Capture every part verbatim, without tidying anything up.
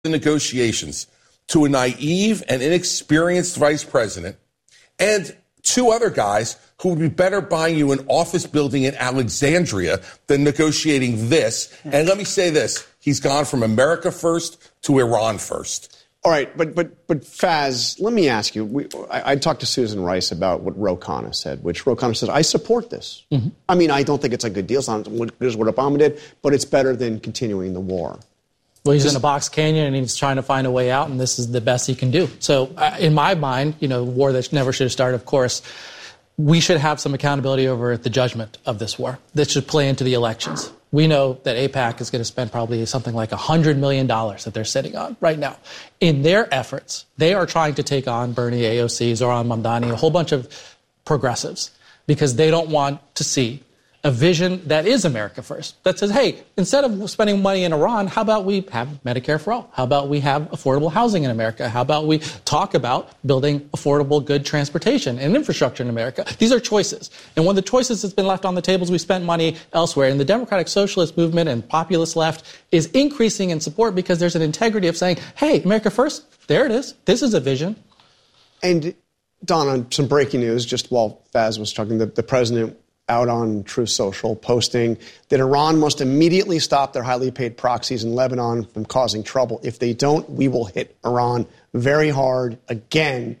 the negotiations to a naive and inexperienced vice president and two other guys who would be better buying you an office building in Alexandria than negotiating this. And let me say this. He's gone from America first to Iran first. All right, but but but Faz, let me ask you. We, I, I talked to Susan Rice about what Ro Khanna said, which Ro Khanna says, I support this. Mm-hmm. I mean, I don't think it's a good deal. It's not as good as what Obama did, but it's better than continuing the war. Well, he's Just, in a box canyon, and he's trying to find a way out, and this is the best he can do. So, uh, in my mind, you know, war that never should have started, of course, we should have some accountability over the judgment of this war. This should play into the elections. We know that AIPAC is going to spend probably something like one hundred million dollars that they're sitting on right now. In their efforts, they are trying to take on Bernie, A O C, Zoran Mamdani, a whole bunch of progressives, because they don't want to see a vision that is America first, that says, hey, instead of spending money in Iran, how about we have Medicare for all? How about we have affordable housing in America? How about we talk about building affordable, good transportation and infrastructure in America? These are choices. And when the choices has been left on the tables, we spent money elsewhere. And the Democratic Socialist movement and populist left is increasing in support because there's an integrity of saying, hey, America first, there it is. This is a vision. And, Don, on some breaking news, just while Faz was talking, the, the president out on Truth Social, posting that Iran must immediately stop their highly paid proxies in Lebanon from causing trouble. If they don't, we will hit Iran very hard again.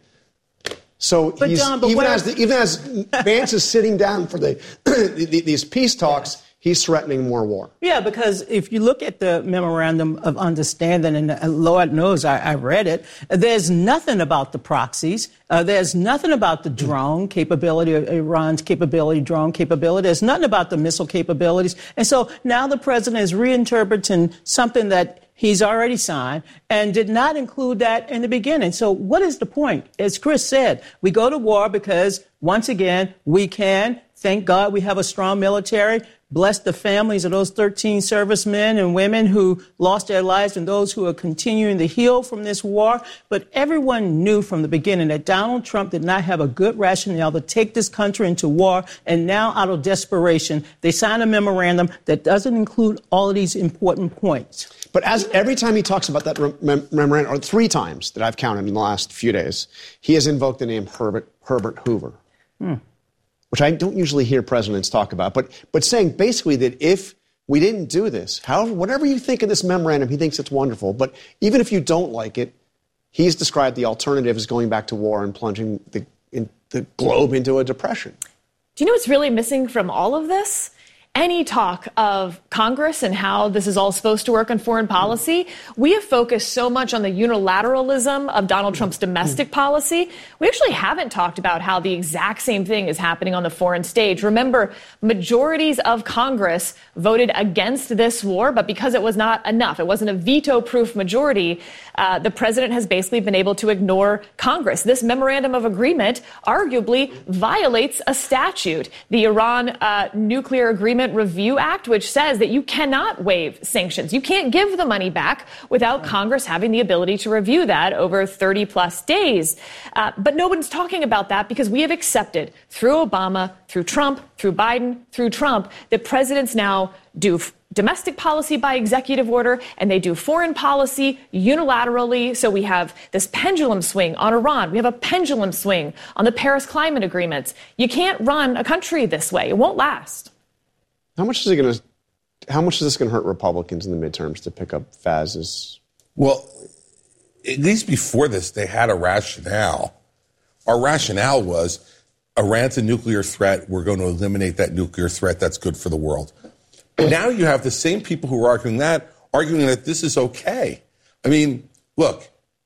So but he's, John, but even, as the, even as Vance is sitting down for the, these peace talks, yeah. he's threatening more war. Yeah, because if you look at the Memorandum of Understanding, and Lord knows I, I read it, there's nothing about the proxies. Uh, there's nothing about the drone capability, Iran's capability, drone capability. There's nothing about the missile capabilities. And so now the president is reinterpreting something that he's already signed and did not include that in the beginning. So what is the point? As Chris said, we go to war because, once again, we can. Thank God we have a strong military. Bless the families of those thirteen servicemen and women who lost their lives and those who are continuing to heal from this war. But everyone knew from the beginning that Donald Trump did not have a good rationale to take this country into war. And now, out of desperation, they signed a memorandum that doesn't include all of these important points. But as every time he talks about that mem- memorandum, or three times that I've counted in the last few days, he has invoked the name Herbert, Herbert Hoover. Hmm. Which I don't usually hear presidents talk about, but but saying basically that if we didn't do this, however, whatever you think of this memorandum, he thinks it's wonderful. But even if you don't like it, he's described the alternative as going back to war and plunging the, in, the globe into a depression. Do you know what's really missing from all of this? Any talk of Congress and how this is all supposed to work on foreign policy. We have focused so much on the unilateralism of Donald Trump's domestic policy. We actually haven't talked about how the exact same thing is happening on the foreign stage. Remember, majorities of Congress voted against this war, but because it was not enough, it wasn't a veto-proof majority, uh, the president has basically been able to ignore Congress. This memorandum of agreement arguably violates a statute, the Iran uh, Nuclear Agreement Review Act, which says that you cannot waive sanctions. You can't give the money back without Congress having the ability to review that over thirty plus days. Uh, but no one's talking about that because we have accepted through Obama, through Trump, through Biden, through Trump, that presidents now do f- domestic policy by executive order and they do foreign policy unilaterally. So we have this pendulum swing on Iran. We have a pendulum swing on the Paris Climate Agreements. You can't run a country this way. It won't last. How much is it going to? How much is this going to hurt Republicans in the midterms to pick up Faz's? Well, at least before this, they had a rationale. Our rationale was Iran's a nuclear threat. We're going to eliminate that nuclear threat. That's good for the world. Now you have the same people who are arguing that, arguing that this is okay. I mean, look,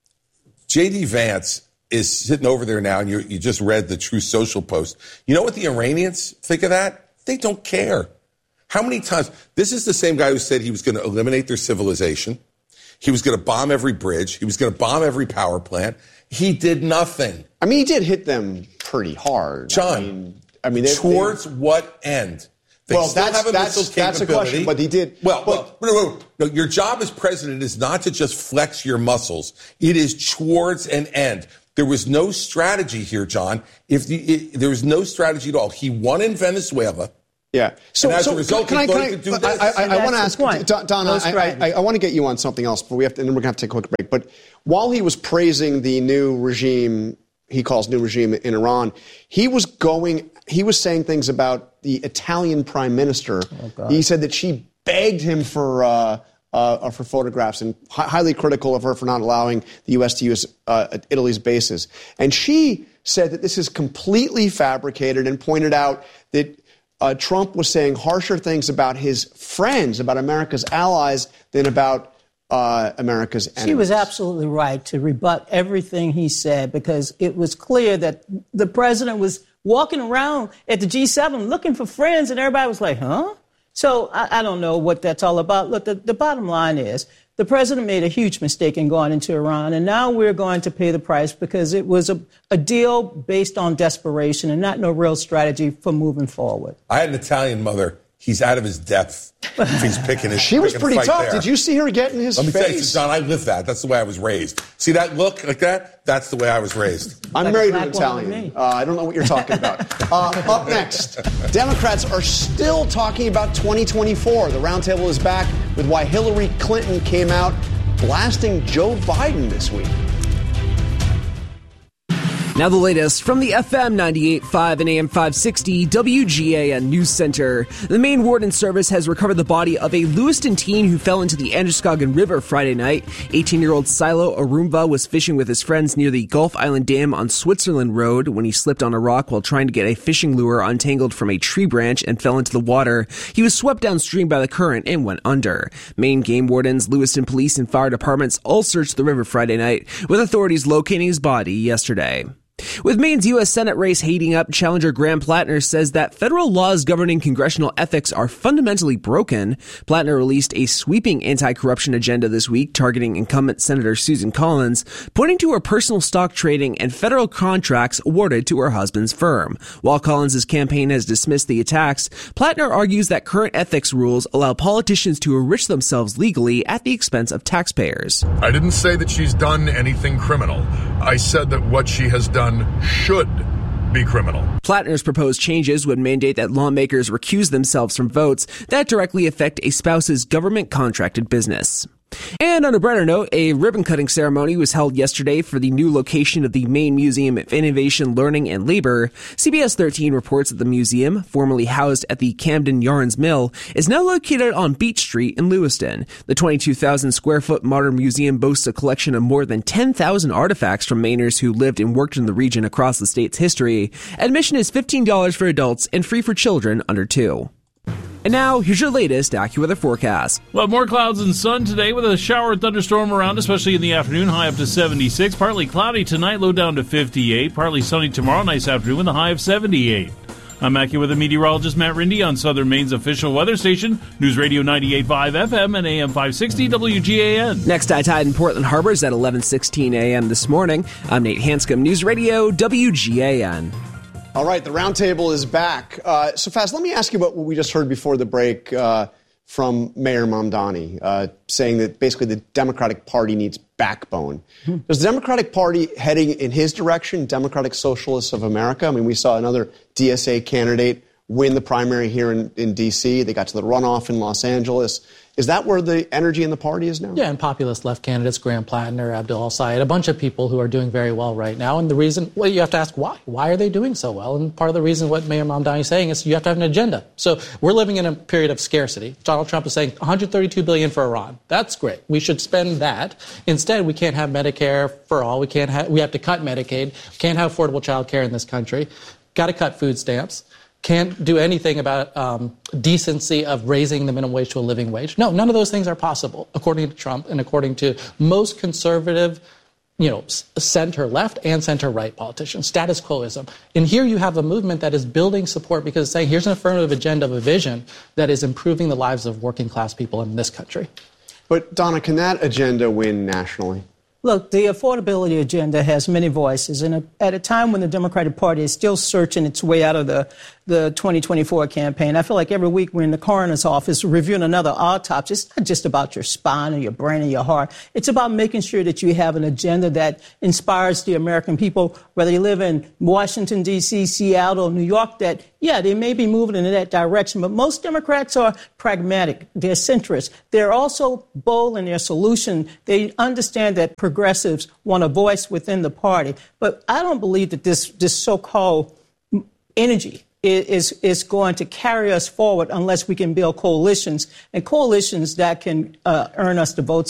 J D. Vance is sitting over there now, and you, you just read the Truth Social post. You know what the Iranians think of that? They don't care. How many times? This is the same guy who said he was going to eliminate their civilization. He was going to bomb every bridge. He was going to bomb every power plant. He did nothing. I mean, he did hit them pretty hard. John, I mean, I mean they, towards they, what end? They well, still that's, have a that's, missile that's a question, but he did. Well, but, well no, no, no, your job as president is not to just flex your muscles. It is towards an end. There was no strategy here, John. If the, it, there was no strategy at all. He won in Venezuela. Yeah. So, and as so a result, can I, can I, to do I, this. I, I, I want to ask, point. Donna, No I, I, I want to get you on something else, but we have to, and then we're going to have to take a quick break. But while he was praising the new regime, he calls new regime in Iran, he was going, he was saying things about the Italian prime minister. Oh, he said that she begged him for, uh, uh, for photographs and hi- highly critical of her for not allowing the U S to use uh, Italy's bases. And she said that this is completely fabricated and pointed out that Uh, Trump was saying harsher things about his friends, about America's allies, than about uh, America's enemies. She was absolutely right to rebut everything he said, because it was clear that the president was walking around at the G seven looking for friends, and everybody was like, huh? So I, I don't know what that's all about. Look, the, the bottom line is the president made a huge mistake in going into Iran, and now we're going to pay the price because it was a, a deal based on desperation and not no real strategy for moving forward. I had an Italian mother. He's out of his depth if he's picking his She was pretty tough. There. Did you see her get in his Let me face? tell you, John, I lived that. That's the way I was raised. See that look like that? That's the way I was raised. I'm Like married a to an black woman Italian. to me. Uh, I don't know what you're talking about. Uh, up next, Democrats are still talking about twenty twenty-four. The roundtable is back with why Hillary Clinton came out blasting Joe Biden this week. Now the latest from the F M ninety-eight point five and A M five sixty W G A N News Center. The Maine Warden Service has recovered the body of a Lewiston teen who fell into the Androscoggin River Friday night. eighteen-year-old Silo Arumva was fishing with his friends near the Gulf Island Dam on Switzerland Road when he slipped on a rock while trying to get a fishing lure untangled from a tree branch and fell into the water. He was swept downstream by the current and went under. Maine Game Wardens, Lewiston Police, and fire departments all searched the river Friday night, with authorities locating his body yesterday. With Maine's U S Senate race heating up, challenger Graham Plattner says that federal laws governing congressional ethics are fundamentally broken. Plattner released a sweeping anti-corruption agenda this week targeting incumbent Senator Susan Collins, pointing to her personal stock trading and federal contracts awarded to her husband's firm. While Collins' campaign has dismissed the attacks, Plattner argues that current ethics rules allow politicians to enrich themselves legally at the expense of taxpayers. I didn't say that she's done anything criminal. I said that what she has done should be criminal. Plattner's proposed changes would mandate that lawmakers recuse themselves from votes that directly affect a spouse's government-contracted business. And on a brighter note, a ribbon-cutting ceremony was held yesterday for the new location of the Maine Museum of Innovation, Learning, and Labor. C B S thirteen reports that the museum, formerly housed at the Camden Yarns Mill, is now located on Beach Street in Lewiston. The twenty-two thousand square foot modern museum boasts a collection of more than ten thousand artifacts from Mainers who lived and worked in the region across the state's history. Admission is fifteen dollars for adults and free for children under two. And now, here's your latest AccuWeather forecast. Well, more clouds and sun today with a shower or thunderstorm around, especially in the afternoon, high up to seventy-six. Partly cloudy tonight, low down to fifty-eight. Partly sunny tomorrow, nice afternoon with a high of seventy-eight. I'm AccuWeather meteorologist Matt Rindy on Southern Maine's official weather station, News Radio ninety-eight point five F M and A M five sixty W G A N. Next high tide in Portland Harbor is at eleven sixteen A M this morning. I'm Nate Hanscom, News Radio W G A N. All right, the roundtable is back. Uh, so, Faz, let me ask you about what we just heard before the break uh, from Mayor Mamdani, uh, saying that basically the Democratic Party needs backbone. Hmm. Does the Democratic Party heading in his direction, Democratic Socialists of America? I mean, we saw another D S A candidate win the primary here in, in D C. They got to the runoff in Los Angeles. Is that where the energy in the party is now? Yeah, and populist left candidates, Graham Plattner, Abdul Al-Sayed, a bunch of people who are doing very well right now. And the reason, well, you have to ask why. Why are they doing so well? And part of the reason what Mayor Mamdani is saying is you have to have an agenda. So we're living in a period of scarcity. Donald Trump is saying one hundred thirty-two billion dollars for Iran. That's great. We should spend that. Instead, we can't have Medicare for all. We can't have, we have to cut Medicaid. We can't have affordable child care in this country. Got to cut food stamps. Can't do anything about um, decency of raising the minimum wage to a living wage. No, none of those things are possible, according to Trump and according to most conservative, you know, center-left and center-right politicians. Status quoism. And here you have a movement that is building support because it's saying here's an affirmative agenda of a vision that is improving the lives of working-class people in this country. But, Donna, can that agenda win nationally? Look, the affordability agenda has many voices, and at a time when the Democratic Party is still searching its way out of the the twenty twenty-four campaign. I feel like every week we're in the coroner's office reviewing another autopsy. It's not just about your spine or your brain or your heart. It's about making sure that you have an agenda that inspires the American people, whether you live in Washington, D C, Seattle, New York, that, yeah, they may be moving in that direction, but most Democrats are pragmatic. They're centrist. They're also bold in their solution. They understand that progressives want a voice within the party. But I don't believe that this, this so-called energy is, is going to carry us forward unless we can build coalitions, and coalitions that can uh, earn us the votes